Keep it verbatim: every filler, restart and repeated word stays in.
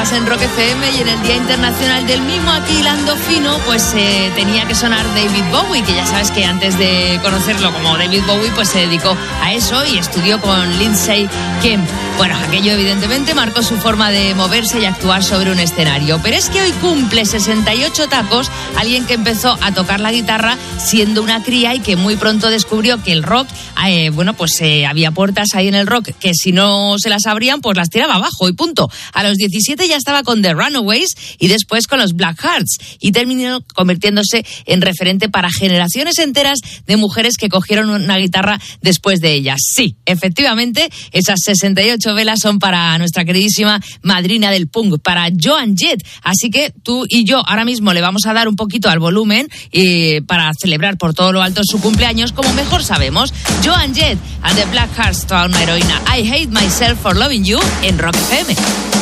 estás en Rock F M y en el Día Internacional del Mimo, aquí hilando fino, pues eh, tenía que sonar David Bowie, que ya sabes que antes de conocerlo como David Bowie, pues se dedicó a eso y estudió con Lindsay Kemp. Bueno, aquello evidentemente marcó su forma de moverse y actuar sobre un escenario. Pero es que hoy cumple sesenta y ocho tacos alguien que empezó a tocar la guitarra siendo una cría y que muy pronto descubrió que el rock, eh, bueno, pues eh, había puertas ahí en el rock que si no se las abrían, pues las tiraba abajo y punto. A los diecisiete ya estaba con The Runaways y después con los Blackhearts y terminó convirtiéndose en referente para generaciones enteras de mujeres que cogieron una guitarra después de ellas. Sí, efectivamente, esas sesenta y ocho velas son para nuestra queridísima madrina del punk, para Joan Jett. Así que tú y yo ahora mismo le vamos a dar un poquito al volumen eh, para celebrar por todo lo alto su cumpleaños, como mejor sabemos. Joan Jett and the Blackhearts, toda una heroína. I Hate Myself for Loving You en Rock F M.